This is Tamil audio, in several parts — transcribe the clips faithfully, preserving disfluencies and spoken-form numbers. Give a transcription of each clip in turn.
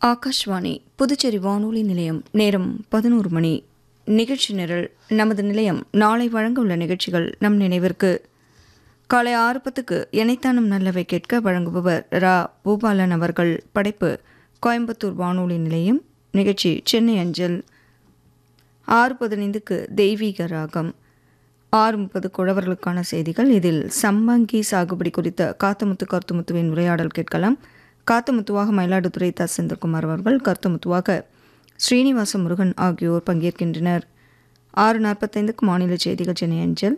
ஆகாஷ்வாணி புதுச்சேரி வானொலி நிலையம். நேரம் பதினோரு மணி. நிகழ்ச்சி நிரல். நமது நிலையம் நாளை வழங்க உள்ள நிகழ்ச்சிகள் நம் நினைவிற்கு. காலை ஆறு பத்துக்கு இணைத்தானும் நல்லவை கேட்க வழங்குபவர் ரா பூபாலன் அவர்கள். படைப்பு கோயம்புத்தூர் வானொலி நிலையம். நிகழ்ச்சி சென்னை அஞ்சல். ஆறு பதினைந்துக்கு தெய்வீக ராகம். ஆறு முப்பது குழவர்களுக்கான செய்திகள். இதில் சம்பங்கி சாகுபடி குறித்த காத்தமுத்து கருத்துமுத்துவின் உரையாடல் கேட்கலாம். காத்தமுத்துவாக மயிலாடுதுறை த செந்தில்குமார் அவர்கள், கருத்துமுத்துவாக ஸ்ரீனிவாச முருகன் ஆகியோர் பங்கேற்கின்றனர். ஆறு நாற்பத்தைந்துக்கு மாநில செய்திகள் சென்னை அஞ்சல்.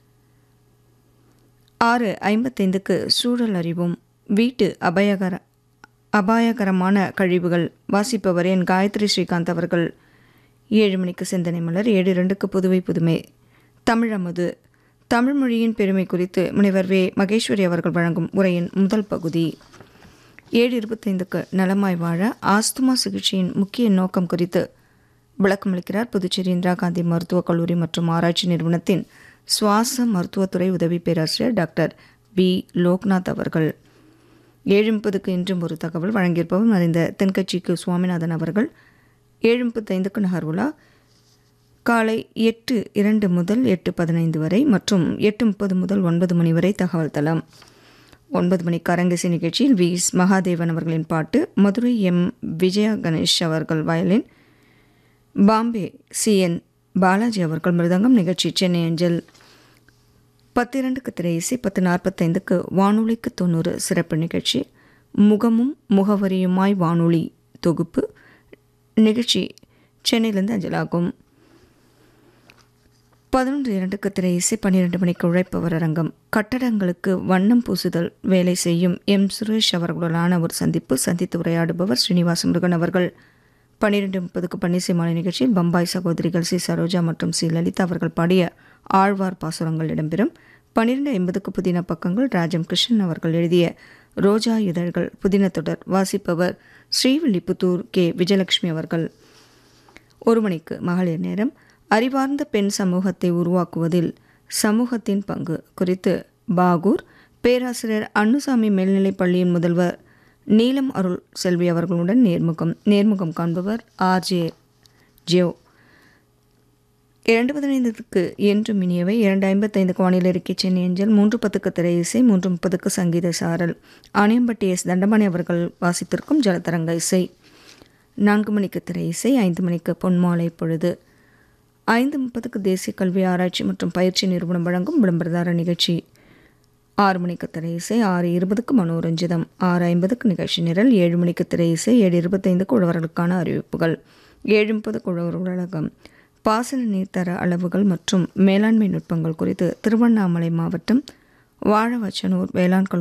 ஆறு ஐம்பத்தைந்துக்கு சூழல் அறிவும். வீட்டு அபாயகர அபாயகரமான கழிவுகள். வாசிப்பவர் என் காயத்ரி ஸ்ரீகாந்த் அவர்கள். ஏழு மணிக்கு சிந்தனை மலர். ஏழு இரண்டுக்கு புதுவை புதுமை. தமிழமுது. தமிழ் மொழியின் பெருமை குறித்து முனைவர் வே மகேஸ்வரி அவர்கள் வழங்கும் உரையின் முதல் பகுதி. ஏழு இருபத்தைந்துக்கு நலமாய் வாழ ஆஸ்துமா சிகிச்சையின் முக்கிய நோக்கம் குறித்து விளக்கமளிக்கிறார் புதுச்சேரி இந்திரா காந்தி மருத்துவக் கல்லூரி மற்றும் ஆராய்ச்சி நிறுவனத்தின் சுவாச மருத்துவத்துறை உதவி பேராசிரியர் டாக்டர் பி லோக்நாத் அவர்கள். ஏழு முப்பதுக்கு இன்றும் ஒரு தகவல் வழங்கியிருப்பவர் மறைந்த தென்கட்சிக்கு சுவாமிநாதன் அவர்கள். ஏழு முப்பத்தைந்துக்கு நகர்வுலா. காலை எட்டு இரண்டு முதல் எட்டு பதினைந்து வரை மற்றும் எட்டு முப்பது முதல் ஒன்பது மணி வரை தகவல் தளம். ஒன்பது மணிக்கு அரங்கேசி நிகழ்ச்சியில் வி எஸ் மகாதேவன் அவர்களின் பாட்டு. மதுரை எம் விஜயா கணேஷ் அவர்கள் violin. Bombay C N Balaji அவர்கள் மிருதங்கம். நிகழ்ச்சி சென்னை அஞ்சல். பத்து இரண்டுக்கு திரை இசை. பத்து நாற்பத்தைந்துக்கு வானொலிக்கு தொண்ணூறு சிறப்பு நிகழ்ச்சி. முகமும் முகவரியுமாய் வானொலி தொகுப்பு. நிகழ்ச்சி சென்னையிலிருந்து அஞ்சலாகும். பதினொன்று இரண்டுக்கு திரை இசை. பன்னிரண்டு மணிக்கு உழைப்பவர் அரங்கம். கட்டடங்களுக்கு வண்ணம் பூசுதல் வேலை செய்யும் எம் சுரேஷ் அவர்களுடனான ஒரு சந்திப்பு. சந்தித்து உரையாடுபவர் ஸ்ரீனிவாச முருகன் அவர்கள். பன்னிரெண்டு முப்பதுக்கு பன்னிசை மாலை நிகழ்ச்சியில் பம்பாய் சகோதரிகள் சி சரோஜா மற்றும் சி லலிதா அவர்கள் பாடிய ஆழ்வார் பாசுரங்கள் இடம்பெறும். பன்னிரெண்டு ஐம்பதுக்கு புதின பக்கங்கள். ராஜம் கிருஷ்ணன் அவர்கள் எழுதிய ரோஜா இதழ்கள் புதின தொடர். வாசிப்பவர் ஸ்ரீவில்லிபுத்தூர் கே விஜயலட்சுமி அவர்கள். ஒரு மணிக்கு மகளிர் நேரம். அறிவார்ந்த பெண் சமூகத்தை உருவாக்குவதில் சமூகத்தின் பங்கு குறித்து பாகூர் பேராசிரியர் அன்னுசாமி மேல்நிலைப் பள்ளியின் முதல்வர் நீலம் அருள் செல்வி அவர்களுடன் நேர்முகம். நேர்முகம் காண்பவர் ஆர் ஜே ஜியோ. இரண்டு பதினைந்துக்கு என்றும் இனியவை. இரண்டு ஐம்பத்தைந்துக்கு வானிலை அறிக்கை சென்னை அஞ்சல். மூன்று பத்துக்கு திரை இசை. மூன்று முப்பதுக்கு சங்கீத சாரல். ஆணையம்பட்டி எஸ் தண்டபாணி அவர்கள் வாசித்திருக்கும் ஜலதரங்க இசை. நான்கு மணிக்கு திரை இசை. ஐந்து மணிக்கு பொன்மாலை பொழுது. ஐந்து முப்பதுக்கு தேசிய கல்வி ஆராய்ச்சி மற்றும் பயிற்சி நிறுவனம் வழங்கும் விளம்பரதார நிகழ்ச்சி. ஆறு மணிக்கு திரை இசை. ஆறு இருபதுக்கு மனோரஞ்சிதம். ஆறு ஐம்பதுக்கு நிகழ்ச்சி நிரல். ஏழு மணிக்கு திரை இசை. ஏழு இருபத்தைந்துக்கு உழவர்களுக்கான அறிவிப்புகள். ஏழு முப்பதுக்கு உழவர் உலகம். பாசன நீர்த்தர அளவுகள் மற்றும் மேலாண்மை நுட்பங்கள் குறித்து திருவண்ணாமலை மாவட்டம் வாழவச்சனூர் வேளாண் கல்லூரி